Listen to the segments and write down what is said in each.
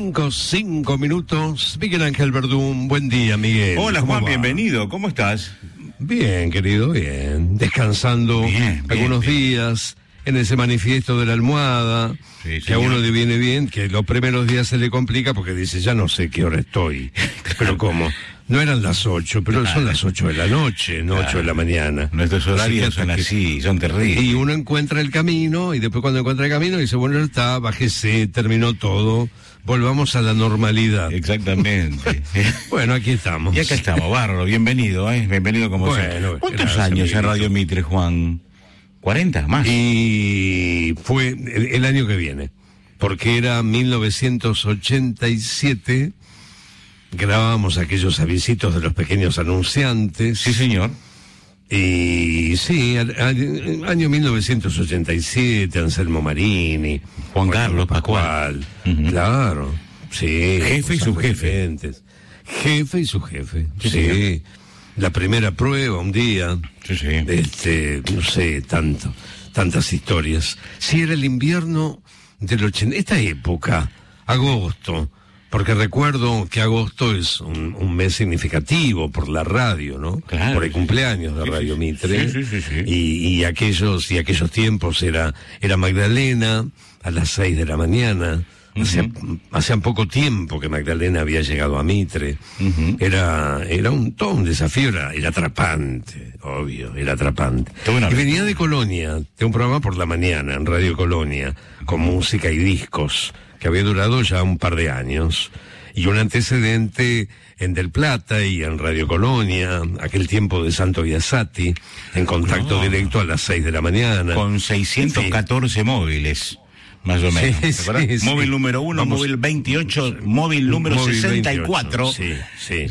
5:05. Miguel Ángel Verdún, buen día, Miguel. Hola, Juan, bienvenido. ¿Cómo estás? Bien, querido, bien. Descansando algunos días en ese manifiesto de la almohada, sí, que a uno le viene bien, que los primeros días se le complica porque dice, ya no sé qué hora estoy. Pero ¿cómo? No eran las 8, pero son las 8 de la noche, no 8 de la mañana. Nuestros horarios son así, son terribles. Y uno encuentra el camino, y después cuando encuentra el camino dice, bueno, ya está, bájese, terminó todo, volvamos a la normalidad. Exactamente. Bueno, aquí estamos. Y acá estamos, bárbaro, bienvenido, bienvenido como siempre. ¿Cuántos años en Radio Mitre, Juan? ¿40 más? Y fue el año que viene, porque era 1987... grabábamos aquellos avisitos de los pequeños anunciantes. Sí, señor. Y sí, año 1987, Anselmo Marini, Juan Carlos Pascual. Claro, sí. Jefe y subjefe. Jefe y subjefe, sí. La primera prueba un día. Sí. No sé, tantas historias. Sí, era el invierno del 80, esta época, agosto. Porque recuerdo que agosto es un mes significativo por la radio, ¿no? Claro, por el cumpleaños de Radio Mitre. Sí. Y aquellos tiempos era Magdalena a las 6 de la mañana. Hacían poco tiempo que Magdalena había llegado a Mitre. Era todo un desafío, era atrapante, obvio, era atrapante. Y venía de Colonia, de un programa por la mañana en Radio Colonia, con música y discos, que había durado ya un par de años, y un antecedente en Del Plata y en Radio Colonia, aquel tiempo de Santo Biasati, en contacto directo a las 6 de la mañana. Con 614 móviles, más o menos. Sí. Móvil número 1, móvil 28, móvil número 64. 28, sí.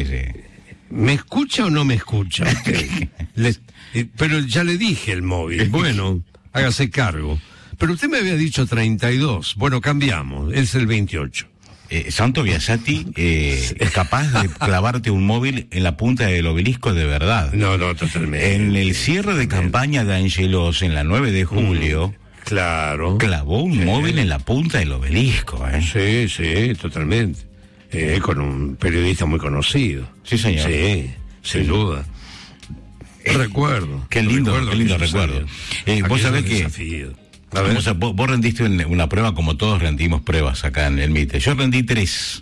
¿Me escucha o no me escucha usted? Pero ya le dije el móvil. Bueno, hágase cargo. Pero usted me había dicho 32. Bueno, cambiamos. Es el 28. Santo Biasati es capaz de clavarte un móvil en la punta del obelisco de verdad. No, totalmente. En el cierre de campaña de Angelos en la 9 de julio... Claro. Clavó un móvil en la punta del obelisco, Sí, totalmente. Con un periodista muy conocido. Sí, señor. Sí, sin duda. Recuerdo. Qué lindo recuerdo. Vos sabés que... Vos rendiste una prueba como todos rendimos pruebas acá en el Mitre. Yo rendí 3.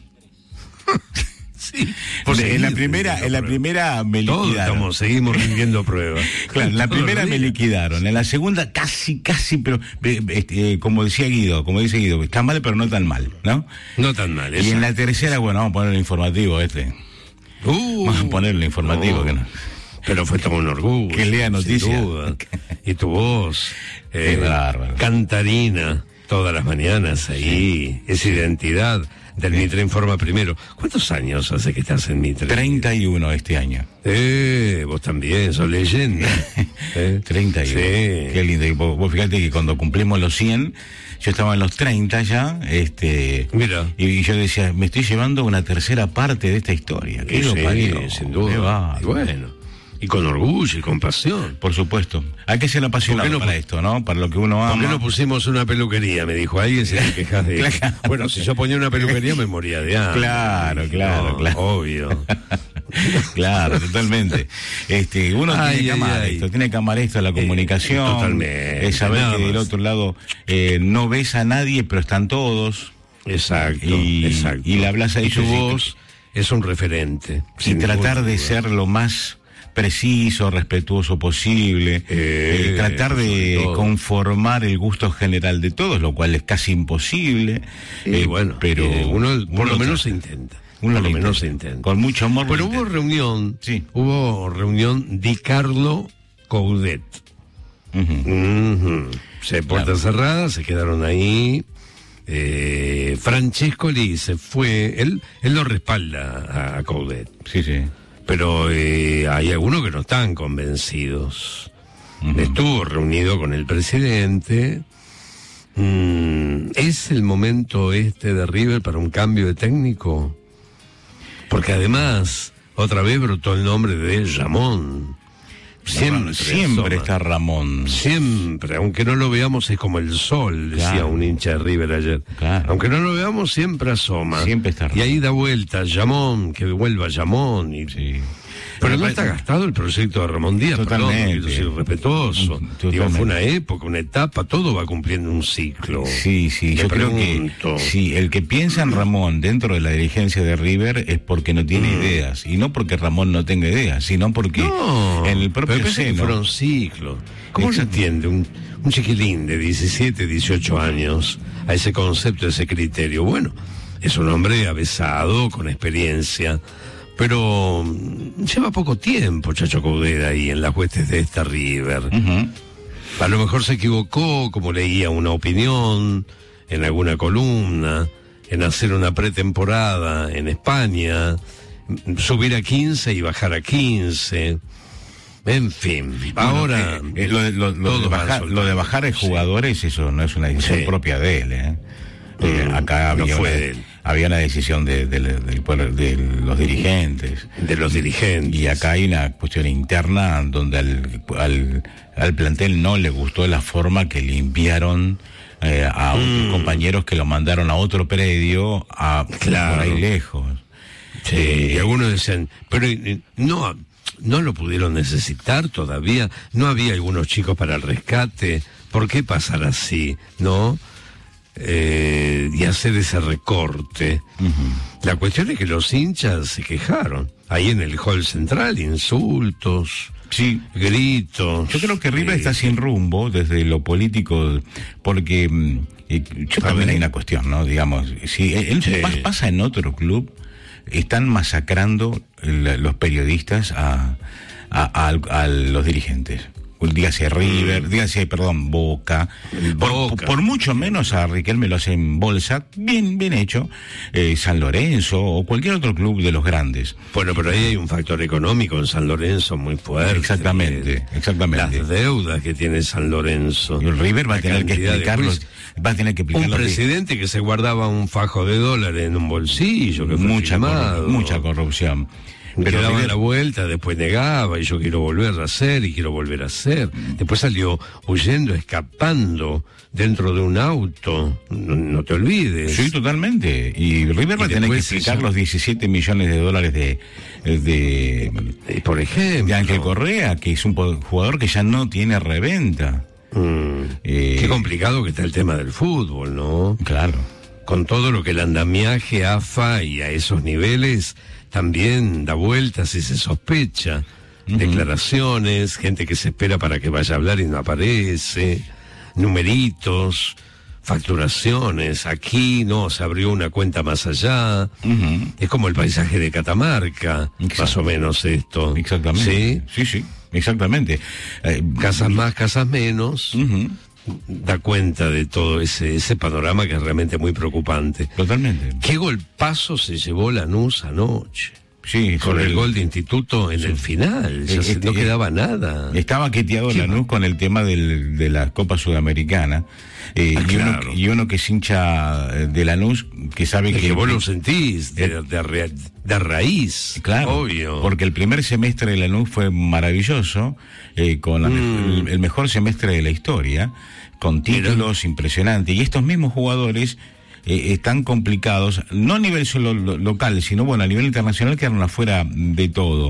Sí. En la primera me liquidaron. Todos seguimos rindiendo pruebas. Claro, en la primera me liquidaron. En la segunda casi, pero como dice Guido, está mal pero no tan mal, ¿no? No tan mal. Y en la tercera, bueno, vamos a poner el informativo Vamos a poner el informativo que no. Pero fue todo un orgullo. Que lea noticias. Y tu voz, bárbaro. cantarina, todas las mañanas ahí, esa identidad del Mitre Informa Primero. ¿Cuántos años hace que estás en Mitre? 31 este año. Vos también, sos leyenda. 31. Sí. Qué lindo. Y vos fíjate que cuando cumplimos los 100, yo estaba en los 30 ya, Mira. Y yo decía, me estoy llevando una tercera parte de esta historia. Sí, sin duda. Y bueno. Y con orgullo y con pasión. Por supuesto. Hay que ser apasionado para esto, ¿no? Para lo que uno ama. ¿Por qué no pusimos una peluquería? Me dijo alguien, se te quejas de... Claro. Bueno, si yo ponía una peluquería me moría de hambre. Claro. Obvio. Claro, totalmente. Uno tiene cámara esto, la comunicación. Totalmente. Es saber que del otro lado no ves a nadie, pero están todos. Exacto. Y le hablas a ellos. Y tu voz es un referente. Y tratar de ser lo más preciso, respetuoso posible, tratar de conformar el gusto general de todos, lo cual es casi imposible. Pero uno por lo menos se intenta. Con mucho amor. Pero hubo reunión Di Carlo Coudet. Puertas cerradas, se quedaron ahí. Francescoli se fue, él lo respalda a Coudet. Sí. Pero hay algunos que no están convencidos. Estuvo reunido con el presidente. ¿Es el momento de River para un cambio de técnico? Porque además, otra vez brotó el nombre de Ramón. Siempre está Ramón. Siempre, aunque no lo veamos, es como el sol, decía un hincha de River ayer. Claro. Aunque no lo veamos, siempre asoma. Siempre está Ramón. Y ahí da vuelta Llamón, que vuelva Llamón. Sí. Pero no está gastado el proyecto de Ramón Díaz. Totalmente. Perdón, no quiero ser respetuoso. Digo, fue una época, una etapa, todo va cumpliendo un ciclo. Sí, yo creo que sí, el que piensa en Ramón dentro de la dirigencia de River es porque no tiene ideas, y no porque Ramón no tenga ideas, sino porque en el propio seno... que fueron ciclos. ¿Cómo se entiende un chiquilín de 17, 18 años a ese concepto, a ese criterio? Bueno, es un hombre avesado, con experiencia, pero lleva poco tiempo Chacho Coudet ahí en las huestes de esta River. A lo mejor se equivocó, como leía una opinión en alguna columna, en hacer una pretemporada en España, subir a 15 y bajar a 15. En fin, ahora... lo de bajar de jugadores, eso no es una decisión propia de él, acá había una decisión de los dirigentes. De los dirigentes. Y acá hay una cuestión interna donde al plantel no le gustó la forma que limpiaron a compañeros que lo mandaron a otro predio, por ahí lejos. Sí, y algunos decían, pero no lo pudieron necesitar todavía, no había algunos chicos para el rescate, ¿por qué pasar así, no? Y hacer ese recorte. La cuestión es que los hinchas se quejaron, ahí en el hall central, insultos, gritos. Yo creo que River está sin rumbo desde lo político, porque yo también hay una cuestión, ¿no? Digamos, si pasa en otro club, están masacrando los periodistas a los dirigentes. Dígase River, Boca. Por mucho menos a Riquelme lo hace en Bolsa, bien hecho, San Lorenzo o cualquier otro club de los grandes. Bueno, pero ahí hay un factor económico en San Lorenzo muy fuerte. Exactamente. Las deudas que tiene San Lorenzo. Y el River va a tener que explicarlos. Un presidente que se guardaba un fajo de dólares en un bolsillo, que fue mucha corrupción. Pero daba la vuelta, después negaba, y yo quiero volver a hacer, y quiero volver a hacer. Después salió huyendo, escapando, dentro de un auto, no te olvides. Sí, totalmente. Y River va a tener que explicar los 17 millones de dólares de por ejemplo, de Ángel Correa, que es un jugador que ya no tiene reventa. Qué complicado que está el tema del fútbol, ¿no? Claro. Con todo lo que el andamiaje, AFA y a esos niveles también da vueltas y se sospecha. Declaraciones, gente que se espera para que vaya a hablar y no aparece, numeritos, facturaciones, aquí no, se abrió una cuenta más allá. Es como el paisaje de Catamarca, más o menos esto. Exactamente. Sí, exactamente. Casas más, casas menos. Da cuenta de todo ese panorama que es realmente muy preocupante. Totalmente. Qué golpazo se llevó Lanús anoche. Sí, con el gol de Instituto en el final, no quedaba nada. Estaba queteado Lanús con el tema de la Copa Sudamericana. Y uno que es hincha de Lanús, que sabe que vos lo sentís de raíz. Claro, obvio. Porque el primer semestre de Lanús fue maravilloso, con el mejor semestre de la historia, con títulos impresionantes. Y estos mismos jugadores están complicados, no a nivel solo local, sino a nivel internacional, quedaron afuera de todo.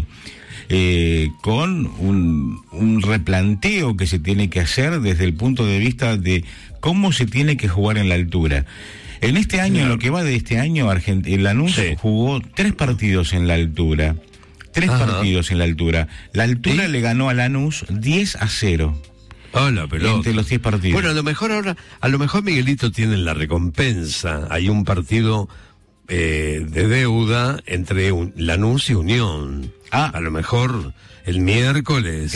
Con un replanteo que se tiene que hacer desde el punto de vista de cómo se tiene que jugar en la altura. En este año, en lo que va de este año, Lanús jugó 3 partidos en la altura. 3 partidos en la altura. La altura le ganó a Lanús 10-0. Hola, pelota. Entre los 10 partidos. Bueno, a lo mejor Miguelito tiene la recompensa. Hay un partido de deuda entre Lanús y Unión. A lo mejor el miércoles.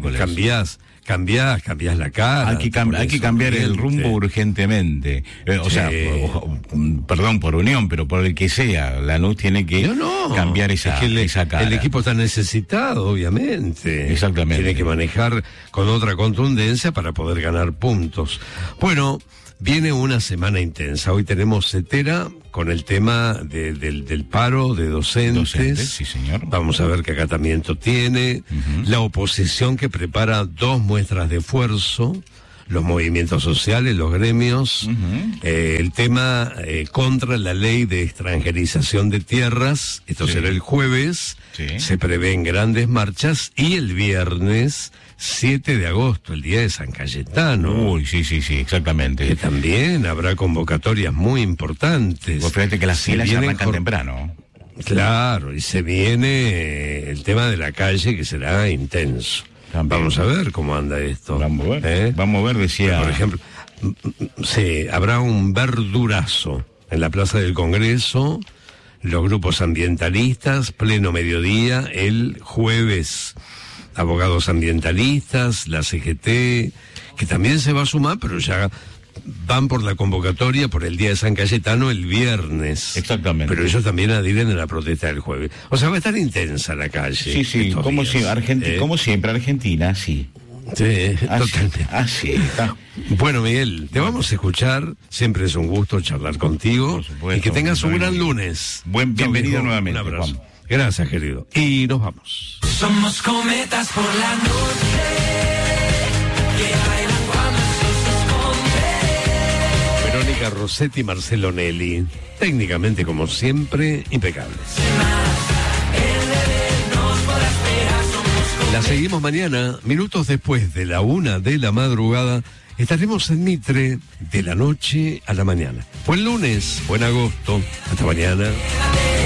Cambiás la cara. Hay que cambiar el rumbo urgentemente. Perdón por Unión, pero por el que sea, Lanús tiene que cambiar esa cara. El equipo está necesitado, obviamente. Exactamente. Tiene que manejar con otra contundencia para poder ganar puntos. Bueno, Viene una semana intensa. Hoy tenemos Cetera con el tema del paro de docentes. Sí, señor. Vamos a ver qué acatamiento tiene. La oposición que prepara 2 muestras de esfuerzo. Los movimientos sociales, los gremios. El tema contra la ley de extranjerización de tierras. Esto será el jueves. Sí. Se prevén grandes marchas. Y el viernes 7 de agosto, el día de San Cayetano. Uy, sí, exactamente. Que también habrá convocatorias muy importantes. Vos fíjate que las filas ya arrancan temprano. Claro, y se viene el tema de la calle, que será intenso. También. Vamos a ver cómo anda esto. Vamos a ver. Vamos a ver, decía. Por ejemplo, sí, habrá un verdurazo en la Plaza del Congreso, los grupos ambientalistas, pleno mediodía, el jueves. Abogados ambientalistas, la CGT, que también se va a sumar, pero ya van por la convocatoria por el día de San Cayetano el viernes. Exactamente. Pero ellos también adhieren a la protesta del jueves. O sea, va a estar intensa la calle. Sí, como siempre, Argentina, sí. Sí, totalmente. Así está. Bueno, Miguel, te vamos a escuchar. Siempre es un gusto charlar contigo. Por supuesto, y que tengas un gran lunes. Bienvenido nuevamente. Un abrazo. Juan. Gracias, querido. Y nos vamos. Somos cometas por la noche que bailan cuando el sol se esconde. Verónica Rossetti y Marcelo Nelly, técnicamente como siempre, impecables. La seguimos mañana, minutos después de la 1 de la madrugada, estaremos en Mitre de la noche a la mañana. Buen lunes, buen agosto, hasta mañana.